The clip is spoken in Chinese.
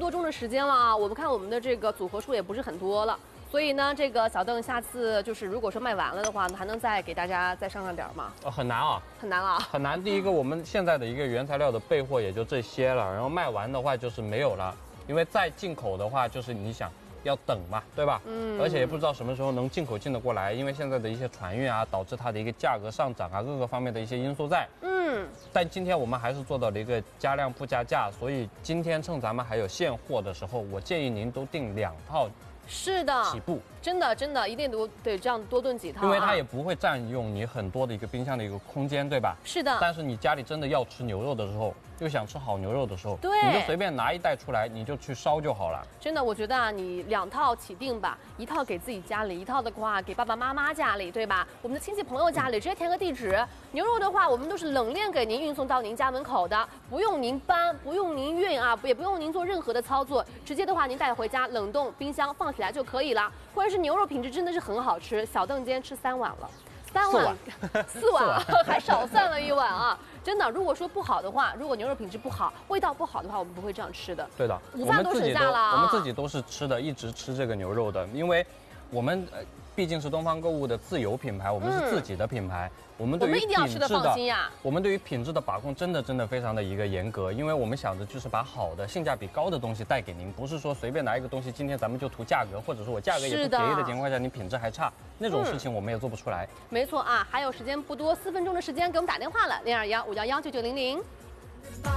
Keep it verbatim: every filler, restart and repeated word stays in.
多钟的时间了啊，我们看我们的这个组合数也不是很多了。 所以呢，这个小邓下次就是如果说卖完了的话，还能再给大家再上上点吗？ 呃，很难啊， 很难啊， 很难。第一个，我们现在的一个原材料的备货也就这些了，然后卖完的话就是没有了，因为再进口的话，就是你想要等嘛，对吧？嗯。而且也不知道什么时候能进口进得过来，因为现在的一些船运啊，导致它的一个价格上涨啊，各个方面的一些因素在。嗯。但今天我们还是做到了一个加量不加价，所以今天趁咱们还有现货的时候，我建议您都订两套。 是的， 起步， 真的真的一定都得这样多炖几套、啊， 因为它也不会占用你很多的一个冰箱的一个空间，对吧？ 是的。 但是你家里真的要吃牛肉的时候，又想吃好牛肉的时候， 对， 你就随便拿一袋出来，你就去烧就好了。 真的，我觉得啊，你两套起订吧，一套给自己家里，一套的话给爸爸妈妈家里，对吧？我们的亲戚朋友家里直接填个地址。牛肉的话，我们都是冷链给您运送到您家门口的，不用您搬，不用您运啊，也不用您做任何的操作，直接的话您带回家冷冻冰箱放起来就可以了。 关键是牛肉品质真的是很好吃，小邓今天吃三碗了，三碗，四碗，还少算了一碗啊！真的，如果说不好的话，如果牛肉品质不好，味道不好的话，我们不会这样吃的。 对的， 午饭都省下了啊。 我们自己都是吃的，一直吃这个牛肉的，因为我们呃毕竟是东方购物的自有品牌，我们是自己的品牌。嗯 我们对于品质的，我们对于品质的把控真的真的非常的一个严格，因为我们想着就是把好的、性价比高的东西带给您，不是说随便拿一个东西，今天咱们就图价格，或者说我价格也不便宜的情况下，你品质还差，那种事情我们也做不出来。 没错啊，还有时间不多，四分钟的时间给我们打电话了，零二幺五幺幺九九零零。